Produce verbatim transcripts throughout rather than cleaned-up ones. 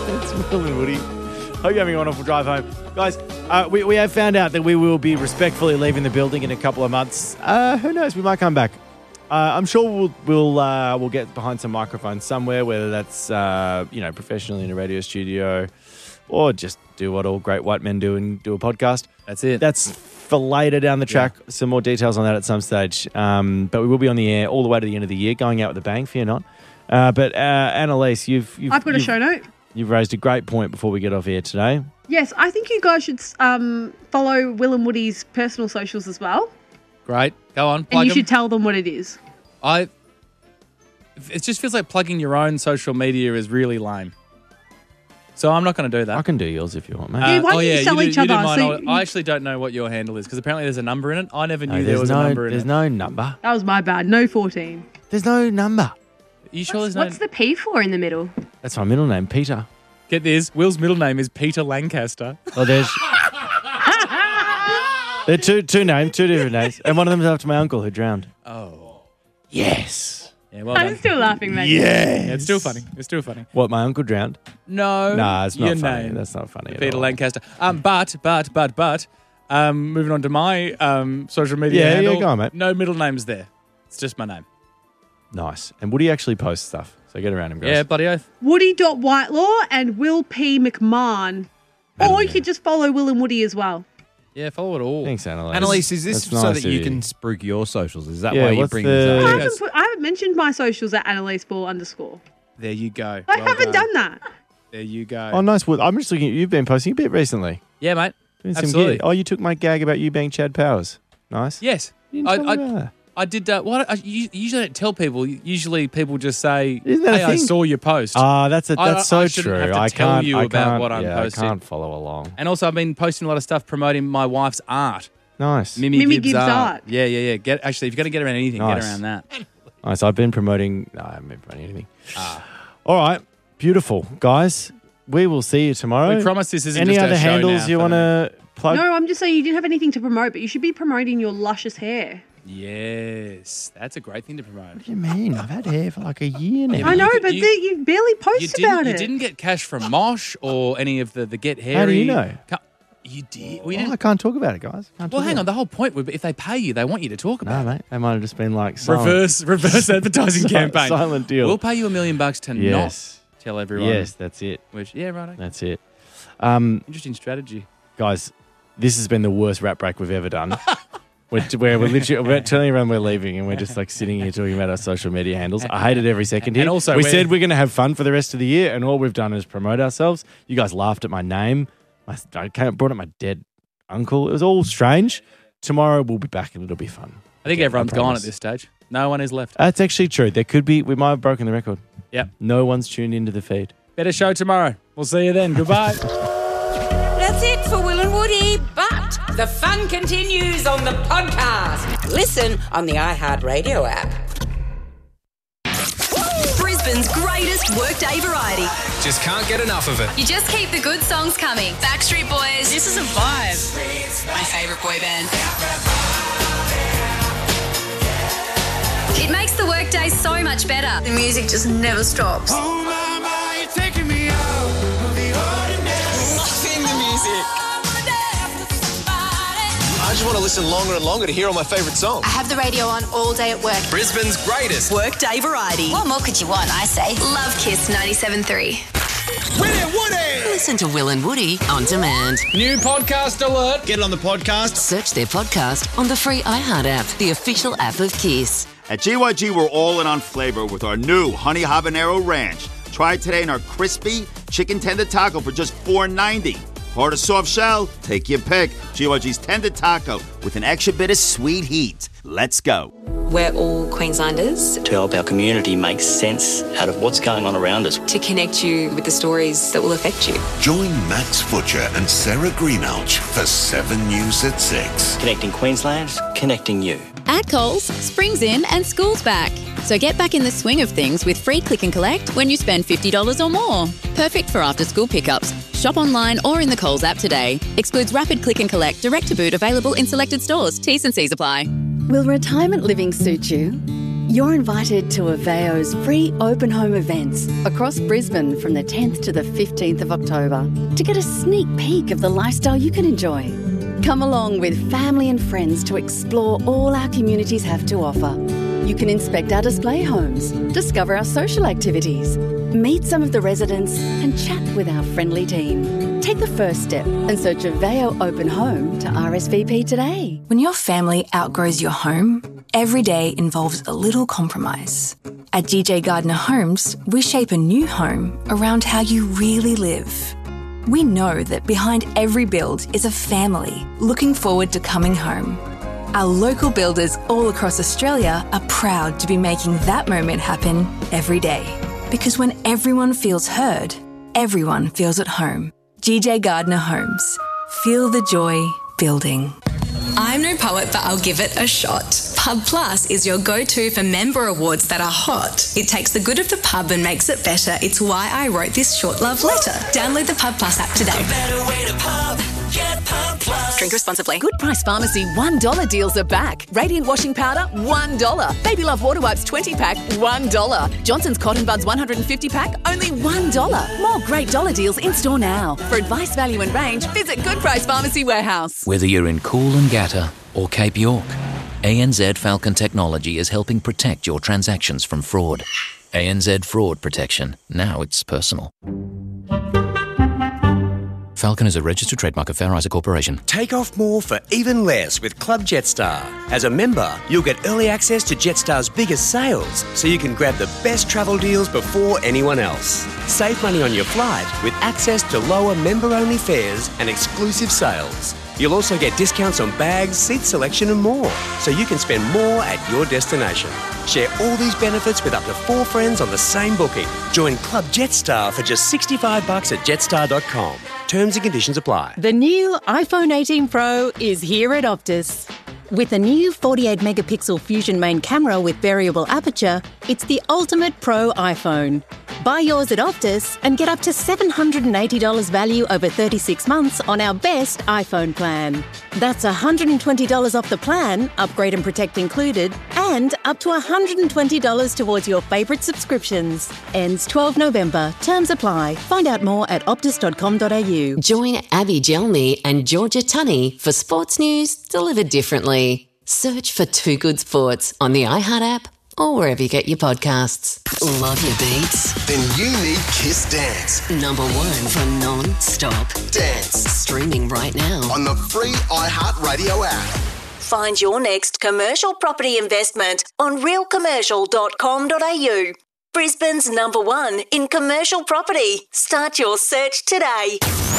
It's Will and Woody. Hope you're having a wonderful drive home. Guys, uh, we, we have found out that we will be respectfully leaving the building in a couple of months. Uh, who knows? We might come back. Uh, I'm sure we'll we'll uh, we'll get behind some microphones somewhere, whether that's uh, you know professionally in a radio studio or just do what all great white men do and do a podcast. That's it. That's for later down the track. Yeah. Some more details on that at some stage. Um, but we will be on the air all the way to the end of the year, going out with a bang, fear not. Uh, but uh, Annalise, you've, you've I've got a you've, show note. You've raised a great point before we get off air today. Yes, I think you guys should um, follow Will and Woody's personal socials as well. Great. Go on. And you them. should tell them what it is. I. It just feels like plugging your own social media is really lame. So I'm not going to do that. I can do yours if you want, mate. Yeah, why Uh, don't oh, you yeah, sell you do, each you do other? mine. So I- you- I actually don't know what your handle is because apparently there's a number in it. I never knew No, there was no, a number in there's it. no number. That was my bad. No fourteen. There's no number. Are you sure there's What's no... the P for in the middle? That's my middle name, Peter. Get this. Will's middle name is Peter Lancaster. Oh, there's... They're two two names, two different names. And one of them is after my uncle who drowned. Oh. Yes. Yeah, well I'm done. still laughing, mate. Yes. Yeah, it's still funny. It's still funny. What, my uncle drowned? No. Nah, it's not your funny. name. That's not funny at Peter all. Lancaster. Um, but, but, but, but, um, moving on to my um, social media Yeah, yeah, handle. go on, mate. No middle names there. It's just my name. Nice. And Woody actually posts stuff. So get around him, guys. Yeah, bloody oath. Woody.Whitelaw and Will P. McMahon. Or you could just follow Will and Woody as well. Yeah, follow it all. Thanks, Annalise. Annalise, is this That's so nice that of you can spruik your socials? Is that Yeah, why you what's bring the- this I up? haven't, put, I haven't mentioned my socials at Annalise Ball underscore. There you go. I Well haven't done that. There you go. Oh, nice. Well, I'm just looking at you've been posting a bit recently. Yeah, mate. Doing some Absolutely. gig. Oh, you took my gag about you being Chad Powers. Nice. Yes. You didn't I, tell me I, about that. I did. Uh, what I u- usually don't tell people. Usually people just say, Isn't that a "Hey, I thing? saw your post." Ah, that's a, I- that's I so shouldn't true. have to I tell can't you I about can't, what I'm yeah, posting. I can't follow along. And also, I've been posting a lot of stuff promoting my wife's art. Nice. Mimi, Mimi Gibbs, Gibbs art. art. Yeah, yeah, yeah. Get actually, if you're going to get around anything, Nice. get around that. Nice. I've been promoting. No, I haven't been promoting anything. All right. Beautiful, guys. We will see you tomorrow. We promise this isn't Any just our other show handles now you for want to plug? No, I'm just saying you didn't have anything to promote, but you should be promoting your luscious hair. Yes, that's a great thing to promote. What do you mean? I've had hair for like a year now. Yeah, I you know, could- but you- the, you barely post You didn't, about you it. didn't get cash from Mosh or any of the, the Get Hairy. How do you know? Ca- You did. We Oh, didn't. I can't talk about it, guys. Can't Well, talk hang about on. The whole point would be if they pay you, they want you to talk it. No, about it. mate. They might have just been like silent. Reverse, reverse advertising Si- campaign. silent deal. We'll pay you a million bucks to Yes. not tell everyone. Yes, that's it. Which, yeah, right. That's it. Um, Interesting strategy. guys, this has been the worst rap break we've ever done. we're, we're, we're literally we're telling everyone we're leaving, and we're just like sitting here talking about our social media handles. I hate it every second here. And also we we're- said we're going to have fun for the rest of the year, and all we've done is promote ourselves. You guys laughed at my name. I, I came, brought up my dead uncle. It was all strange. Tomorrow we'll be back, and it'll be fun. I think Yeah, everyone's I gone at promise. this stage. No one is left. That's actually true. There could be. We might have broken the record. Yep. No one's tuned into the feed. Better show tomorrow. We'll see you then. Goodbye. That's it for Will and Woody, but the fun continues on the podcast. Listen on the iHeartRadio app. Brisbane's greatest workday variety. Just can't get enough of it. You just keep the good songs coming. Backstreet Boys. This is a vibe. My favourite boy band. It makes the workday so much better. The music just never stops. Loving the music. I just want to listen longer and longer to hear all my favourite songs. I have the radio on all day at work. Brisbane's greatest. Workday variety. What more could you want, I say? Love Kiss ninety-seven point three. Winnie Woody! Listen to Will and Woody on demand. New podcast alert. Get it on the podcast. Search their podcast on the free iHeart app, the official app of Kiss. At G Y G, we're all in on flavor with our new Honey Habanero Ranch. Try it today in our crispy chicken tender taco for just four ninety. Hard or soft shell? Take your pick. G Y G's tender taco with an extra bit of sweet heat. Let's go. We're all Queenslanders. To help our community make sense out of what's going on around us. To connect you with the stories that will affect you. Join Max Butcher and Sarah Greenhalgh for seven News at six. Connecting Queensland, connecting you. At Coles, spring's in and school's back. So get back in the swing of things with free click and collect when you spend fifty dollars or more. Perfect for after-school pickups. Shop online or in the Coles app today. Excludes rapid click and collect, direct to boot, available in selected stores. T's and C's apply. Will retirement living suit you? You're invited to Aveo's free open home events across Brisbane from the tenth to the fifteenth of October to get a sneak peek of the lifestyle you can enjoy. Come along with family and friends to explore all our communities have to offer. You can inspect our display homes, discover our social activities, meet some of the residents and chat with our friendly team. Take the first step and search Aveo Open Home to R S V P today. When your family outgrows your home, every day involves a little compromise. At G J Gardner Homes, we shape a new home around how you really live. We know that behind every build is a family looking forward to coming home. Our local builders all across Australia are proud to be making that moment happen every day. Because when everyone feels heard, everyone feels at home. G J Gardner Homes. Feel the joy building. I'm no poet, but I'll give it a shot. Pub Plus is your go-to for member awards that are hot. It takes the good of the pub and makes it better. It's why I wrote this short love letter. Download the Pub Plus app today. A better way to pub. Get Pub Plus. Drink responsibly. Good Price Pharmacy one dollar deals are back. Radiant washing powder, one dollar. Baby Love Water Wipes twenty pack, one dollar. Johnson's Cotton Buds one hundred fifty pack, only one dollar. More great dollar deals in store now. For advice, value and range, visit Good Price Pharmacy Warehouse. Whether you're in Coolangatta or Cape York, A N Z Falcon Technology is helping protect your transactions from fraud. A N Z Fraud Protection. Now it's personal. Falcon is a registered trademark of Fair Isaac Corporation. Take off more for even less with Club Jetstar. As a member, you'll get early access to Jetstar's biggest sales, so you can grab the best travel deals before anyone else. Save money on your flight with access to lower member-only fares and exclusive sales. You'll also get discounts on bags, seat selection and more, so you can spend more at your destination. Share all these benefits with up to four friends on the same booking. Join Club Jetstar for just sixty-five bucks at jetstar dot com. Terms and conditions apply. The new iPhone eighteen Pro is here at Optus. With a new forty-eight megapixel Fusion main camera with variable aperture, it's the ultimate pro iPhone. Buy yours at Optus and get up to seven hundred eighty dollars value over thirty-six months on our best iPhone plan. That's one hundred twenty dollars off the plan, upgrade and protect included, and up to one hundred twenty dollars towards your favourite subscriptions. Ends twelfth November. Terms apply. Find out more at optus dot com dot a u. Join Abby Gelmy and Georgia Tunney for sports news delivered differently. Search for Two Good Sports on the iHeart app or wherever you get your podcasts. Love your beats? Then you need Kiss Dance. Number one for non-stop dance. Streaming right now on the free iHeartRadio app. Find your next commercial property investment on real commercial dot com dot a u. Brisbane's number one in commercial property. Start your search today.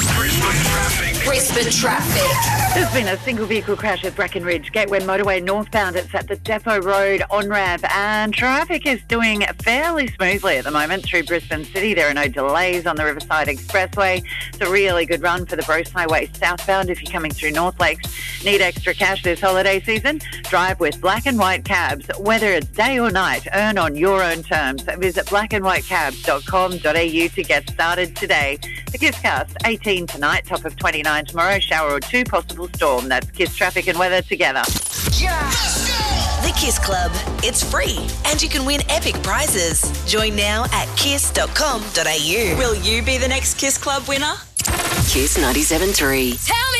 Brisbane traffic. There's been a single vehicle crash at Brackenridge Gateway Motorway northbound. It's at the Depot Road on-ramp, and traffic is doing fairly smoothly at the moment through Brisbane City. There are no delays on the Riverside Expressway. It's a really good run for the Bruce Highway southbound if you're coming through North Lakes. Need extra cash this holiday season? Drive with Black and White Cabs. Whether it's day or night, earn on your own terms. Visit black and white cabs dot com dot a u to get started today. The Kisscast, eighteen tonight, top of twenty-nine tomorrow, shower or two, possible storm. That's Kiss traffic and weather together. Yeah. The Kiss Club. It's free and you can win epic prizes. Join now at kiss dot com dot a u. Will you be the next Kiss Club winner? Kiss ninety-seven point three. Tell me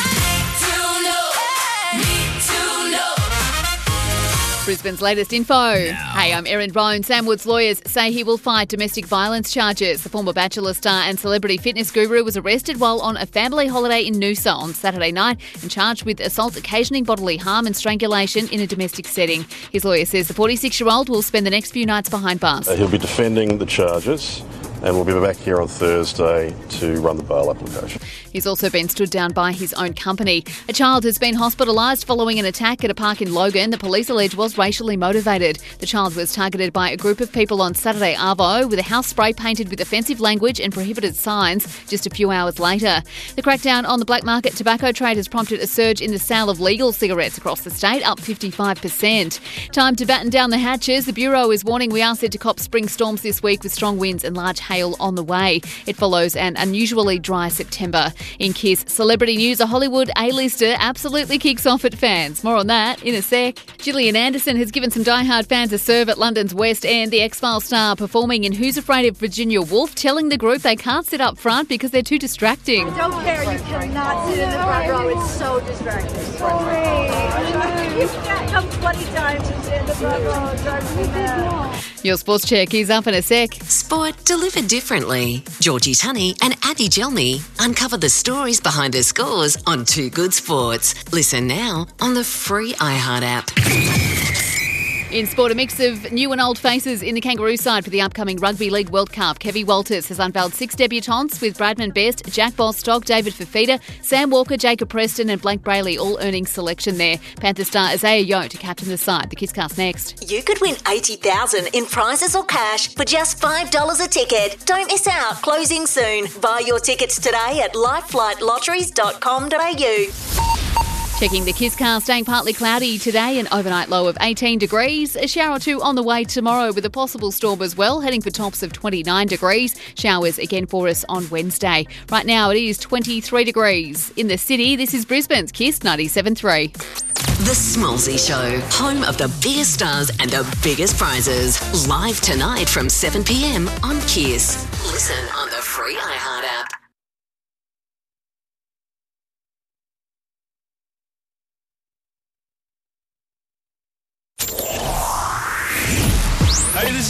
Brisbane's latest info. Hey, I'm Erin Roan. Sam Wood's lawyers say he will fight domestic violence charges. The former Bachelor star and celebrity fitness guru was arrested while on a family holiday in Noosa on Saturday night and charged with assault occasioning bodily harm and strangulation in a domestic setting. His lawyer says the forty-six-year-old will spend the next few nights behind bars. Uh, he'll be defending the charges, and we'll be back here on Thursday to run the bail application. He's also been stood down by his own company. A child has been hospitalised following an attack at a park in Logan the police allege was racially motivated. The child was targeted by a group of people on Saturday arvo with a house spray painted with offensive language and prohibited signs just a few hours later. The crackdown on the black market tobacco trade has prompted a surge in the sale of legal cigarettes across the state, up fifty-five percent. Time to batten down the hatches. The Bureau is warning we are set to cop spring storms this week with strong winds and large hail on the way. It follows an unusually dry September. In Kiss Celebrity News, a Hollywood A-lister absolutely kicks off at fans. More on that in a sec. Gillian Anderson has given some diehard fans a serve at London's West End. The X-Files star performing in Who's Afraid of Virginia Woolf, telling the group they can't sit up front because they're too distracting. I don't care. You cannot sit in the front row. It's so distracting. Sorry. You can't come twenty times and sit in the front row. It drives me mad. Your sports check is up in a sec. Sport delivered differently. Georgie Tunney and Addy Gelmy uncover the stories behind the scores on Too Good Sports. Listen now on the free iHeart app. In sport, a mix of new and old faces in the Kangaroo side for the upcoming Rugby League World Cup. Kevy Walters has unveiled six debutants with Bradman Best, Jack Bostock, David Fafita, Sam Walker, Jacob Preston and Blake Brayley all earning selection there. Panther star Isaiah Yeo to captain the side. The Kisscast next. You could win eighty thousand dollars in prizes or cash for just five dollars a ticket. Don't miss out. Closing soon. Buy your tickets today at lifeflight lotteries dot com dot a u. Checking the Kisscast, staying partly cloudy today, an overnight low of eighteen degrees. A shower or two on the way tomorrow with a possible storm as well, heading for tops of twenty-nine degrees. Showers again for us on Wednesday. Right now it is twenty-three degrees. In the city, this is Brisbane's Kiss ninety-seven point three. The Smallsy Show, home of the biggest stars and the biggest prizes. Live tonight from seven p.m. on Kiss. Listen on the free iHeart app. Hey, this